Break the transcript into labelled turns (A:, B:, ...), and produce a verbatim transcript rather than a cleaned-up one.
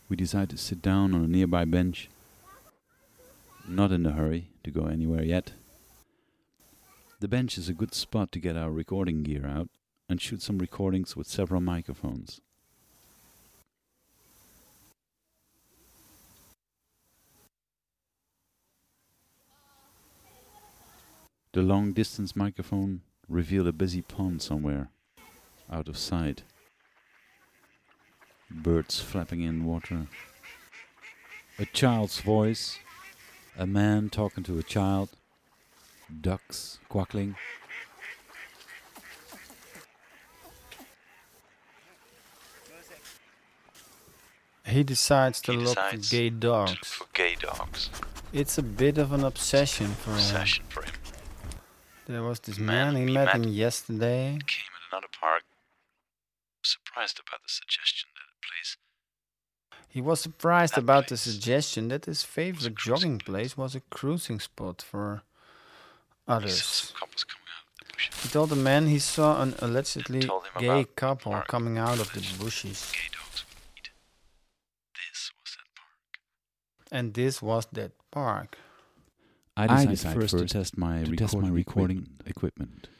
A: We decide to sit down on a nearby bench. Not in a hurry to go anywhere yet. The bench is a good spot to get our recording gear out and shoot some recordings with several microphones. The long-distance microphone revealed a busy pond somewhere, out of sight. Birds flapping in water. A child's voice. A man talking to a child. Ducks quackling.
B: He decides to
A: He
B: look
A: decides
B: for gay dogs.
A: For gay dogs.
B: It's a bit of an obsession for
A: Obsession for him.
B: him. There was this
A: Man
B: man, he
A: we
B: met
A: met
B: him yesterday.
A: Came at another park. Surprised about the suggestion that a place.
B: He was surprised
A: That
B: about the
A: place
B: suggestion that his favorite jogging place was a cruising spot for
A: He saw
B: others.
A: some couples coming out of the bushes.
B: He told the man he saw an allegedly
A: Told him
B: gay
A: about the
B: couple
A: park.
B: coming out of the
A: Place
B: bushes.
A: Gay dogs would eat. This was that park.
B: And this was that park.
A: I
C: I
A: decided
C: decided
A: first to
C: first
A: test my
C: to
A: recording,
C: test my
A: recording
C: recording
A: equipment. equipment.